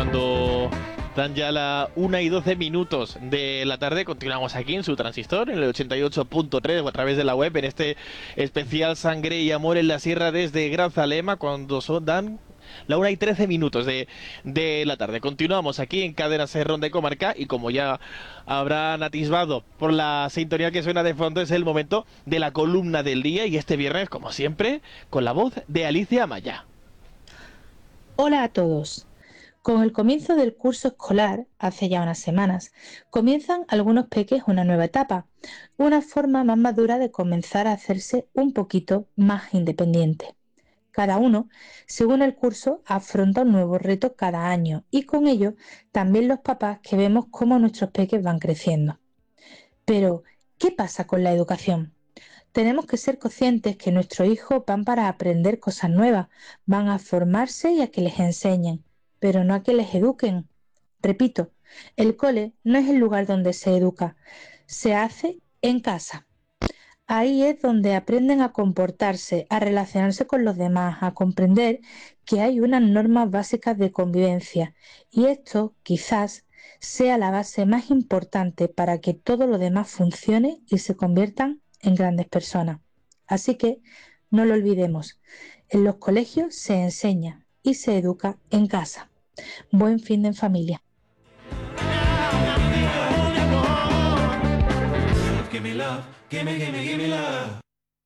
cuando dan ya la 1:12 de la tarde. Continuamos aquí en su transistor, en el 88.3 o a través de la web, en este especial Sangre y Amor en la Sierra desde Grazalema, cuando dan la 1:13 de la tarde. Continuamos aquí en Cadena Ser Ronda y Comarca, y como ya habrán atisbado por la sintonía que suena de fondo, es el momento de la columna del día, y este viernes, como siempre, con la voz de Alicia Amaya. Hola a todos. Con el comienzo del curso escolar, hace ya unas semanas, comienzan algunos peques una nueva etapa, una forma más madura de comenzar a hacerse un poquito más independiente. Cada uno, según el curso, afronta un nuevo reto cada año, y con ello también los papás, que vemos cómo nuestros peques van creciendo. Pero, ¿qué pasa con la educación? Tenemos que ser conscientes que nuestros hijos van para aprender cosas nuevas, van a formarse y a que les enseñen, pero no a que les eduquen. Repito, el cole no es el lugar donde se educa, se hace en casa. Ahí es donde aprenden a comportarse, a relacionarse con los demás, a comprender que hay unas normas básicas de convivencia, y esto quizás sea la base más importante para que todo lo demás funcione y se conviertan en grandes personas. Así que no lo olvidemos, en los colegios se enseña y se educa en casa. Buen fin de en familia. Give me love, give me love.